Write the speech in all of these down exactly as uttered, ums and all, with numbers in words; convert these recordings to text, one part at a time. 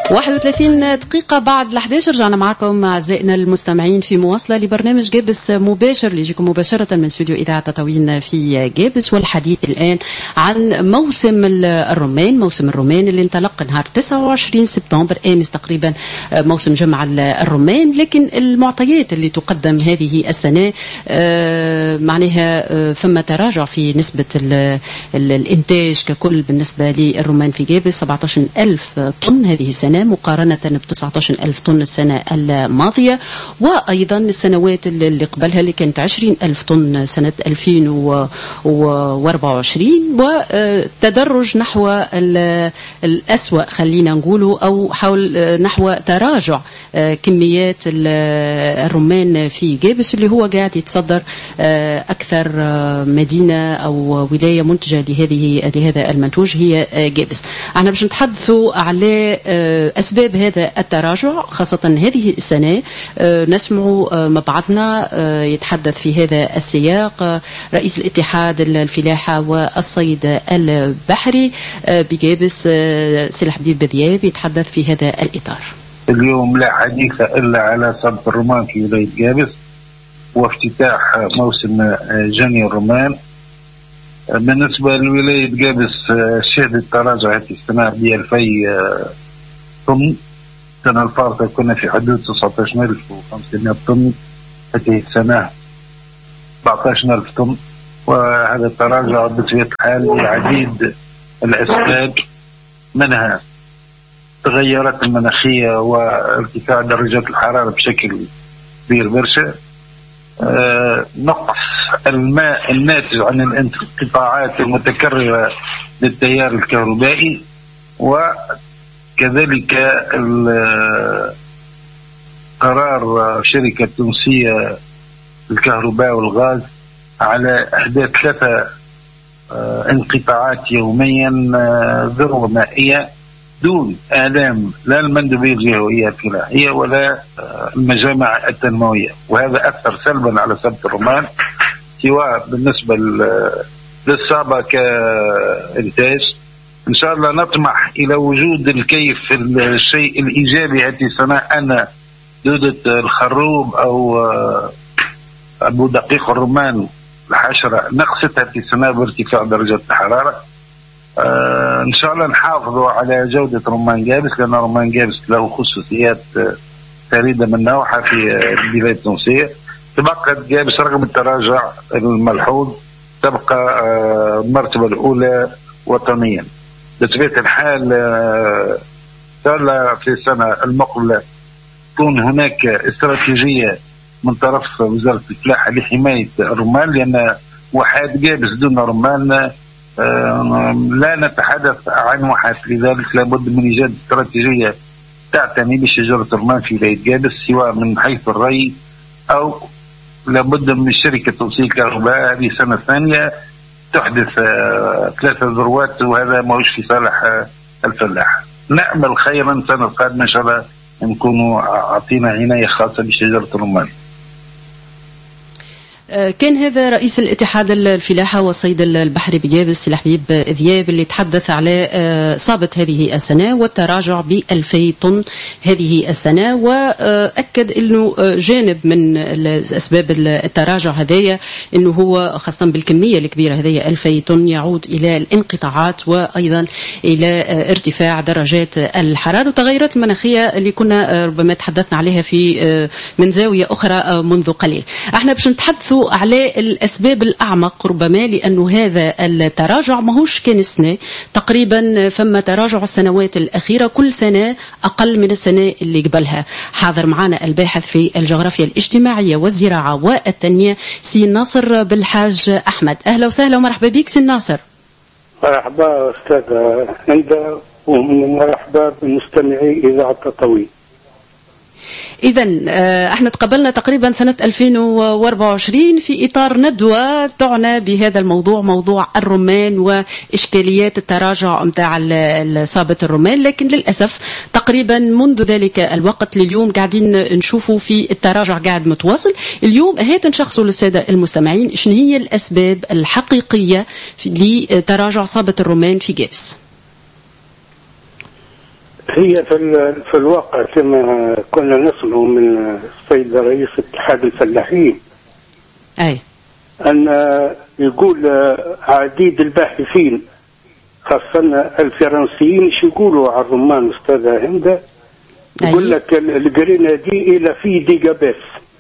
واحد وثلاثين دقيقة بعد الحداشر رجعنا معكم أعزائنا المستمعين في مواصلة لبرنامج جابس مباشر اللي يجيكم مباشرة من استوديو إذاعة تطاوين في جابس. والحديث الآن عن موسم الرمان، موسم الرمان اللي انطلق نهار تسعة وعشرين سبتمبر أمس تقريبا، موسم جمع الرمان. لكن المعطيات اللي تقدم هذه السنة معناها فما تراجع في نسبة الإنتاج ككل بالنسبة للرمان في جابس، سبعة عشر ألف طن هذه السنة مقارنة ب تسعة عشر ألف طن السنة الماضية، وأيضا السنوات اللي قبلها اللي كانت عشرين ألف طن سنة ألفين وأربعة وعشرين، وتدرج نحو الأسوأ خلينا نقوله، أو حول نحو تراجع كميات الرمان في جابس اللي هو قاعد يتصدر أكثر مدينة أو ولاية منتجة لهذه لهذا المنتوج هي جابس. احنا باش نتحدثوا على أسباب هذا التراجع خاصة هذه السنة. نسمع مبعثنا يتحدث في هذا السياق رئيس الاتحاد الفلاحة والصيد البحري بجابس سي الحبيب ذياب يتحدث في هذا الإطار. اليوم لا حديث إلا على صبغ الرمان في ولاية جابس وافتتاح موسم جني الرمان. بالنسبة لولاية جابس شهدت تراجع هذه السنة ب ألفي طن. السنة الفارطة كنا في حدود تسعة عشر ألف وخمسمائة طن، هذه السنة أربعة عشر ألف طن. وهذا التراجع بطبيعة الحال لعديد الأسباب، منها التغيرات المناخية وارتفاع درجات الحرارة بشكل كبير برشا، آه نقص الماء الناتج عن الانقطاعات المتكررة للتيار الكهربائي، وكذلك قرار شركة تونسية الكهرباء والغاز على إحداث ثلاثة آه انقطاعات يوميا آه ذروة مائية دون آلام لا المندوبية الجهوية الفلاحية ولا المجامع التنموية، وهذا أثر سلبا على سبت الرمان، سواء بالنسبة للصابة كإنتاج. إن شاء الله نطمح إلى وجود الكيف الشيء الإيجابي هذه السنة أن دودة الخروب أو أبو دقيق الرمان الحشرة نقصت هذه السنة بارتفاع درجة الحرارة. آه إن شاء الله نحافظوا على جودة رمان جابس، لأن رمان جابس له خصوصيات آه فريدة من نوعها في آه البلاد التونسية. تبقى جابس رغم التراجع الملحوظ تبقى آه المرتبة الأولى وطنيا. بطبيعة الحال آه إن شاء الله في السنة المقبلة تكون هناك استراتيجية من طرف وزارة الفلاحة لحماية الرمان، لأن وحاد جابس دون رمان آه لا نتحدث عن وحات. لذلك لابد من إيجاد استراتيجية تعتني بشجرة الرمان في ولاية جابس، سواء من حيث الري أو لابد من الشركة توصيل الكهرباء هذه السنة الثانية تحدث آه ثلاثة ذروات، وهذا ما هوش في صالح آه الفلاح. نأمل خيرا السنة القادمة إن شاء الله نكونوا أعطينا عناية خاصة بشجرة الرمان. كان هذا رئيس الاتحاد الفلاحة والصيد البحري بجابس سي الحبيب ذياب اللي تحدث على إصابة هذه السنة والتراجع بألفي طن هذه السنة، وأكد أنه جانب من أسباب التراجع هذايا أنه هو خاصة بالكمية الكبيرة هذايا ألفي طن يعود إلى الانقطاعات وأيضا إلى ارتفاع درجات الحرارة والتغيرات المناخية اللي كنا ربما تحدثنا عليها في من زاوية أخرى منذ قليل. احنا باش نتحدث على الأسباب الأعمق ربما، لأنه هذا التراجع ماهوش كان سنة تقريبا، فما تراجع السنوات الأخيرة كل سنة أقل من السنة اللي قبلها. حاضر معنا الباحث في الجغرافيا الاجتماعية والزراعة والتنمية سي ناصر بالحاج أحمد. أهلا وسهلا ومرحبا بك سي ناصر. مرحبا أستاذ هيدا ومرحبا بمستمعي إذاعة تطاوين. إذن احنا تقبلنا تقريبا سنة ألفين وأربعة وعشرين في إطار ندوة تعنى بهذا الموضوع، موضوع الرمان وإشكاليات التراجع متاع إصابة الرمان، لكن للأسف تقريبا منذ ذلك الوقت لليوم قاعدين نشوفوا في التراجع قاعد متواصل. اليوم هات نشخصوا للسادة المستمعين شنو هي الأسباب الحقيقية لتراجع إصابة الرمان في جابس. هي في في الواقع كما كنا نسمع من السيد رئيس اتحاد الفلاحين أي أن يقول عديد الباحثين خاصة الفرنسيين ايش يقولوا على الرمان أستاذة هند؟ يقول لك الجرينة دي إلى في ديجاباس.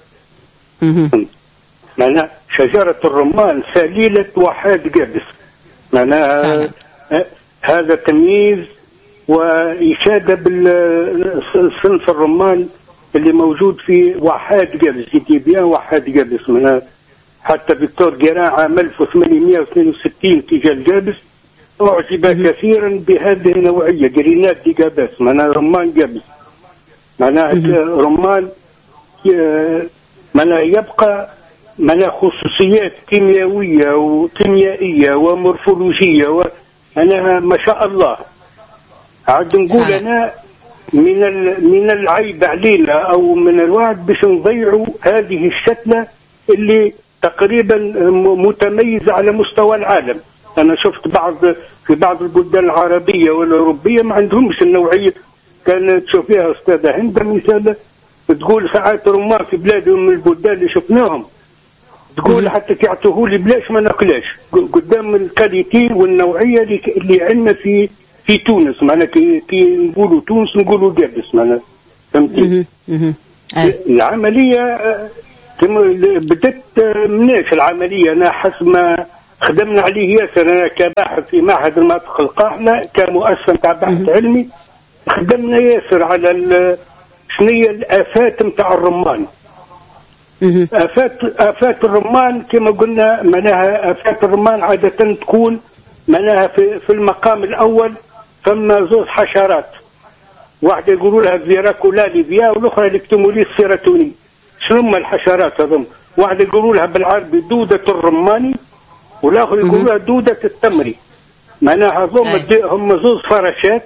معناها شجرة الرمان سليلة وحاد جابس. معناها هذا تمييز وإشادة بالصنف الرمان اللي موجود في وحاد جابس، جدي بيان وحاد جابس. معناها حتى فيكتور جيران عام ألف وثمانمائة واثنين وستين تجاه الجابس أعجب كثيرا بهذه النوعية جرينات دي جابس. معناها رمان جابس، معناها رمان معناها يبقى معناها خصوصيات كيميائية وكيميائية ومورفولوجية معناها ما شاء الله. عاد نقول أنا من من العيب علينا أو من الوعد باش نضيعوا هذه الشتلة اللي تقريبا متميزة على مستوى العالم. أنا شفت بعض في بعض البلدان العربية والأوروبية ما عندهمش النوعية. كانت تشوف فيها أستاذة هند مثال تقول ساعات رمان في بلادهم من البلدان اللي شفناهم تقول حتى كيعطوه لي بلاش ما ناكلاش قدام الكاليتي والنوعية اللي عندنا في في تونس. معناها كي, كي نقولوا تونس نقولوا جابس. معناها فهمتي؟ العملية بدت مناش العملية. أنا حسب ما خدمنا عليه ياسر أنا كباحث في معهد المناطق القاحلة كمؤسسة نتاع بحث علمي خدمنا ياسر على شنو هي الآفات نتاع الرمان. آفات آفات الرمان كما قلنا معناها آفات الرمان عادة تكون معناها في, في المقام الأول ثم زوز حشرات، واحدة يقولوا لها فيراكولا ليفيا والأخرى الكتموليس سيراتوني. شنو هما الحشرات هذم؟ واحدة يقولوا لها بالعربي دودة الرماني والآخر يقولوا لها دودة التمري. معناها هذوم هم زوز فراشات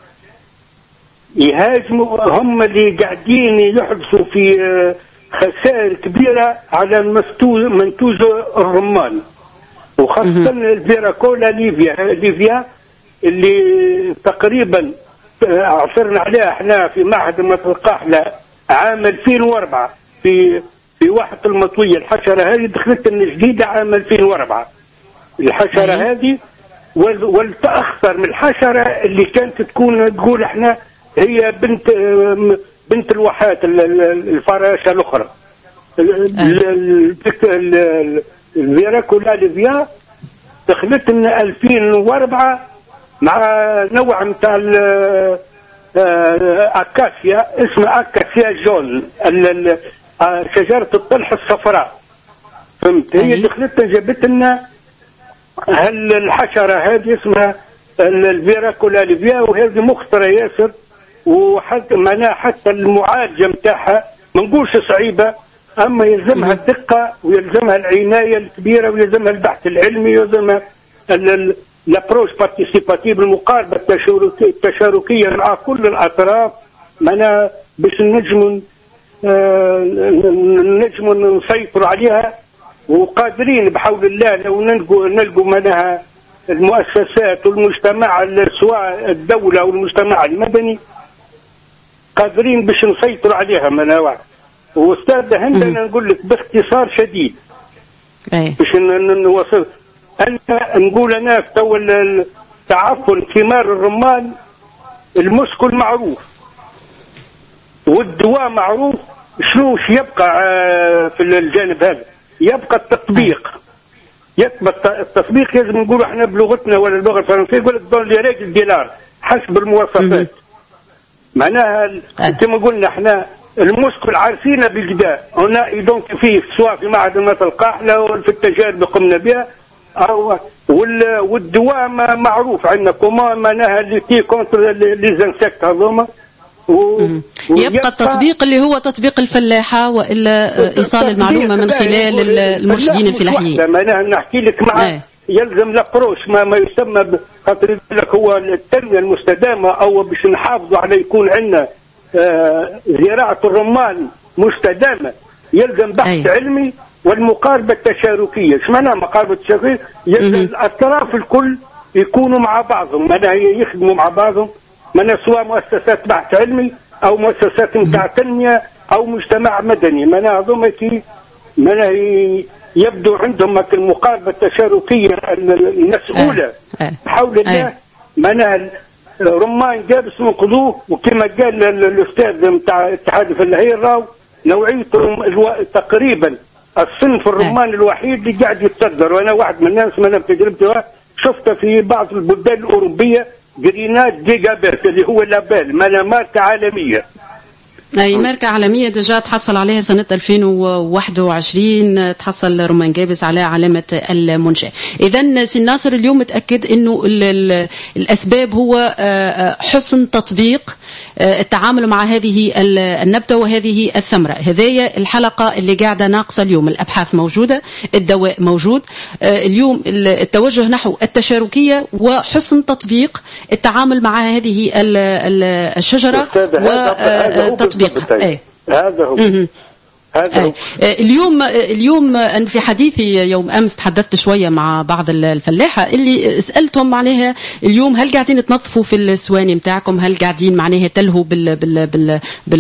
يهاجموا، هم اللي قاعدين يحدثوا في خسائر كبيرة على منتوج الرمان وخاصة الفيراكولا ليفيا ليفيا اللي تقريبا عثرنا عليها احنا في معهد المناطق القاحلة عام ألفين وأربعة في في واحة المطوية. الحشرة هذه دخلت لنا جديدة عام ألفين وأربعة. الحشرة هذه والتأخر من الحشرة اللي كانت تكون تقول احنا هي بنت بنت الواحات الفراشة الأخرى. الفيراكولا ليفيا دخلت لنا ألفين وأربعة مع نوع نتاع أكاسيا اسمه أكاسيا جون شجرة الطلح الصفراء. فهمت؟ هي دخلت جابت لنا الحشرة هذه اسمها الفيراكولا ليفيا وهذه مخطرة ياسر وحتى معناها حتى المعالجة نتاعها ما نقولش صعيبة أما يلزمها الدقة ويلزمها العناية الكبيرة ويلزمها البحث العلمي ويلزمها الابروش بارتيسيباتيف المقاربة التشاركية مع كل الأطراف. معناها باش نجموا نجموا نسيطروا عليها وقادرين بحول الله لو نلقوا نلقوا معناها المؤسسات والمجتمع سواء الدولة والمجتمع المدني قادرين باش نسيطروا عليها مناوع. واستاذ هند انا نقول لك باختصار شديد باش نوصل انا نقول انا تو تعفن ثمار الرمان المسكن معروف والدواء معروف. شنو يبقى في الجانب هذا؟ يبقى التطبيق. يبقى التطبيق لازم نقول احنا بلغتنا ولا اللغه الفرنسيه يقول لك دون لي ريغل ديلار حسب المواصفات. معناها كما قلنا احنا المسكن عارفينه بالكدا هنا يدونتيفيه سواء في معهد المناطق القاحله ولا في التجارب اللي قمنا بها او والدواء معروف عندنا كوما معناها اللي تي كونتر لي زانسكت هذوما. يبقى التطبيق اللي هو تطبيق الفلاحة وإلا إيصال المعلومة من خلال المرشدين الفلاحيين. معناها نحكي لك مع أي. يلزم لابروش ما, ما يسمى خاطر لك هو التنمية المستدامة أو باش نحافظوا على يكون عندنا آه زراعة الرمان مستدامة يلزم بحث أي. علمي والمقاربة التشاركية. ايش معناها مقاربة التشاركية؟ يلزم الأطراف الكل يكونوا مع بعضهم معناها يخدموا مع بعضهم من سواء مؤسسات بحث علمي او مؤسسات متاع تنميه او مجتمع مدني. من هذوما من يبدو عندهم المقاربه التشاركيه المسؤوله حول الله. من رمان جابس نقضوه، وكما قال الاستاذ نتاع اتحاد الفلاحين راهو نوعيتهم تقريبا الصنف الرمان الوحيد اللي قاعد يتصدر. وانا واحد من الناس من تجربتي شفته في بعض البلدان الاوروبيه جرينات جيجابيت اللي هو لابال من ماركه عالميه. أي ماركة عالمية ديجا تحصل عليها سنة ألفين وواحد وعشرين، تحصل رمان جابس على علامة المنشأ. إذن سي ناصر اليوم متأكد أنه الأسباب هو حسن تطبيق التعامل مع هذه النبتة وهذه الثمرة. هذه الحلقة اللي قاعدة ناقصة اليوم. الأبحاث موجودة، الدواء موجود، اليوم التوجه نحو التشاركية وحسن تطبيق التعامل مع هذه الشجرة وتطبيق. أي. هذا هو. هذا اليوم اليوم أن في حديثي يوم أمس تحدثت شوية مع بعض الفلاحة اللي سألتهم معناها اليوم هل قاعدين تنظفوا في السواني متاعكم، هل قاعدين معناها تلهوا بال بال بال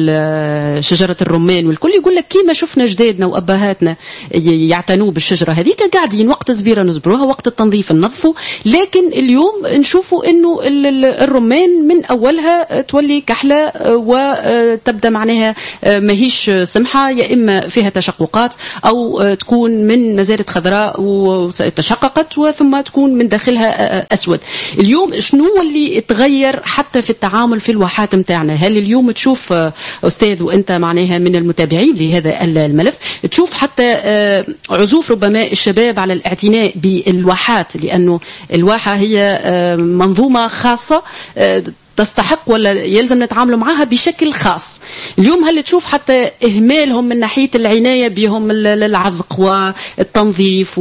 بالشجرة الرمان والكل. يقول لك كيما شفنا جدادنا وأبهاتنا يعتنوا بالشجرة هذيك قاعدين وقت صبيرة نصبروها، وقت التنظيف ننظفوا، لكن اليوم نشوفوا إنه الرمان من أولها تولي كحلة وتبدأ معناها ماهيش سمحة، يا إما فيها تشققات أو تكون من مزارة خضراء وتشققت وثم تكون من داخلها أسود. اليوم شنو اللي تغير حتى في التعامل في الواحات متاعنا؟ هل اليوم تشوف أستاذ وأنت معناها من المتابعين لهذا الملف تشوف حتى عزوف ربما الشباب على الاعتناء بالواحات، لأنه الواحة هي منظومة خاصة تستحق ولا يلزم نتعاملوا معها بشكل خاص؟ اليوم هل تشوف حتى إهمالهم من ناحية العناية بهم العزق والتنظيف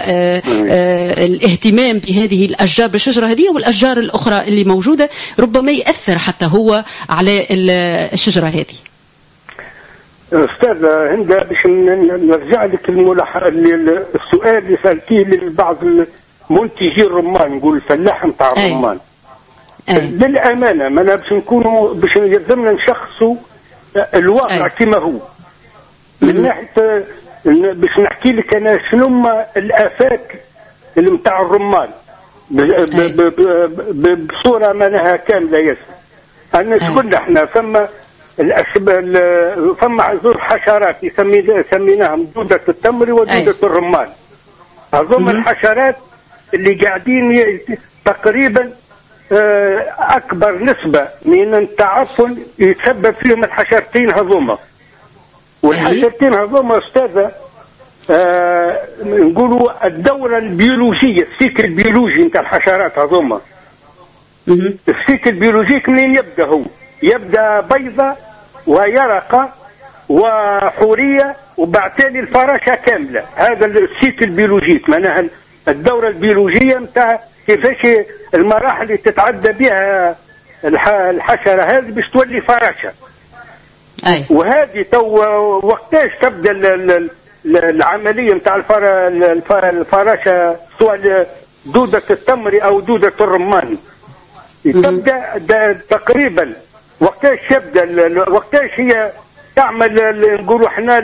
والاهتمام بهذه الأشجار بالشجرة هذه والأشجار الأخرى اللي موجودة ربما يأثر حتى هو على الشجرة هذه؟ أستاذ هند باش نرجع لك السؤال اللي سألتيه لبعض منتجي الرمان، نقول الفلاح نتاع الرمان. أي. للأمانة ما باش نكونوا باش يلزمنا نشخصوا الواقع كما هو من ناحية باش نحكي لك أنا شنو الآفات اللي متاع الرمان بصورة معناها كاملة ياسر. أنا شكون احنا فما الأسباب فما زوج حشرات سميناهم دودة التمر ودودة الرمان. هذوما الحشرات اللي قاعدين تقريبا أكبر نسبة من التعفن يتسبب فيهم الحشرتين هذوما. والحشرتين هذوما أستاذة آه نقولوا الدورة البيولوجية، السيكل البيولوجي نتاع الحشرات هذوما. السيكل البيولوجي منين يبدأ؟ هو يبدأ بيضة ويرقة وحورية وبعتالي الفراشة كاملة. هذا السيكل البيولوجي معناها الدورة البيولوجية نتاع كيفاش المراحل اللي تتعدى بها الحشرة هذه باش تولي فراشة. أي. وهذه تو وقتاش تبدا العملية نتاع الفراشة سواء دودة التمر أو دودة الرمان تبدا تقريبا وقتاش يبدا وقتاش هي تعمل نقولوا احنا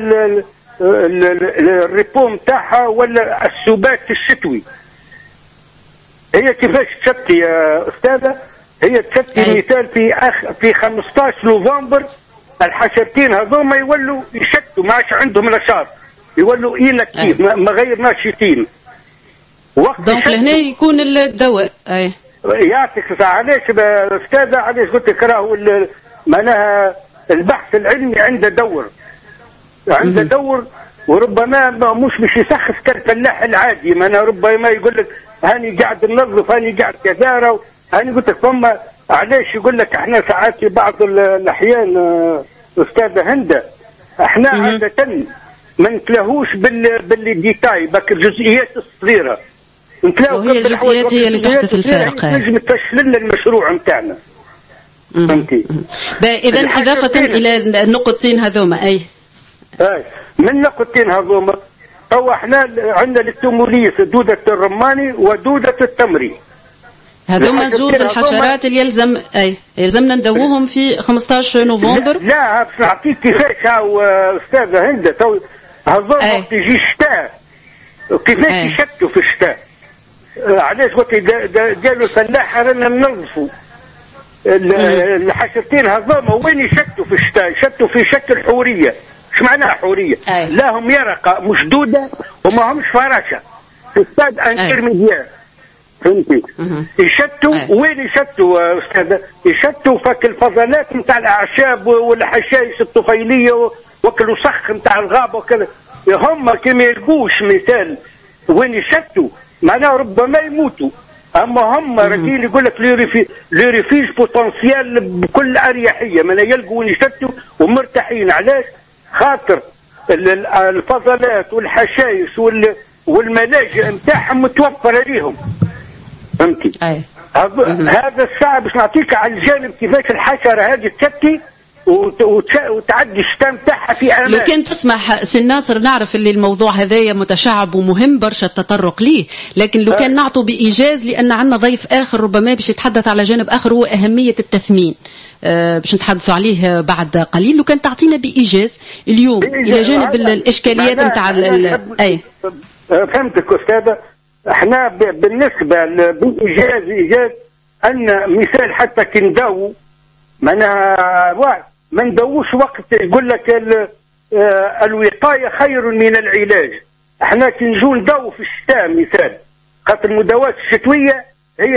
الريبوم تاعها ولا السبات الشتوي. هي كيفاش تشتي يا أستاذة؟ هي تشتي مثال في أخ في خمسطاش نوفمبر الحشرتين هذوما يولوا يشتوا ما عادش عندهم نشاط، يولوا إينكتيف ما غير ناشطين. وقت دونك لهنا يكون الدواء. أي يعطيك الصحة. علاش أستاذة علاش قلت لك راهو معناها البحث العلمي عنده دور عنده دور وربما مش باش يسخف كالفلاح العادي. ما أنا ربما يقول لك هاني قاعد ننظف هاني قاعد كذا هاني قلت لك فما علاش يقول لك احنا ساعات في بعض الاحيان استاذه هند احنا عاده ما نتلاهوش بال بالديتاي بك الجزئيات الصغيره نتلاهو هي الجزئيات هي اللي تحدث الفارق. نجم تفشل لنا المشروع نتاعنا. فهمتي؟ اذا اضافه الى النقطتين هذوما اي اي من النقطتين هذوما هو احنا عندنا التموليس دودة الرماني ودودة التمري. هذوما زوز الحشرات اللي يلزم اي يلزمنا ندووهم في خمسطاش نوفمبر. لا, لا باش نعطيك كيفاش استاذه هند تو هذول وقت يجي الشتاء كيفاش يشتوا في الشتاء. علاش وقت قالوا فلاح رانا ننظفوا الحشرتين هذوما وين يشتوا في الشتاء؟ يشتوا في شكل حوريه. ايش معناها حوريه؟ أي. لا هم يرقه مشدوده وما همش فراشه في ستاد انترميديار فهمتي؟ يشتوا وين يشتوا استاذ؟ يشتوا فك الفضلات نتاع الاعشاب والحشائش الطفيليه وكلوا صخ نتاع الغابه وكذا. هم كما يلقوش مثال وين يشتوا معناه ربما يموتوا. اما هم راجلين يقول لك لي ريفيج بوتنسيال بكل اريحيه ما يلقوا وين يشتوا ومرتاحين. علاش؟ خاطر الفضلات والحشائش والملاجئ نتاعهم متوفره ليهم فهمتي؟ هذا الساعه باش نعطيك على الجانب كيفاش الحشره هذه تشكي وتعدي الشتاء نتاعها في امان. لو كان تسمح سي ناصر نعرف اللي الموضوع هذايا متشعب ومهم برشا التطرق ليه، لكن لو كان نعطوا بايجاز لان عندنا ضيف اخر ربما باش يتحدث على جانب اخر هو اهميه التثمين أه باش نتحدثوا عليه بعد قليل. لو كان تعطينا بايجاز اليوم الى جانب الاشكاليات نتاع اي فهمتك استاذه. احنا بالنسبه بايجاز ايجاز ان مثال حتى كي نداو معناها ما ندوش وقت يقول لك الوقايه خير من العلاج. احنا كي نجو نداو في الشتاء مثال خاطر المداوات الشتويه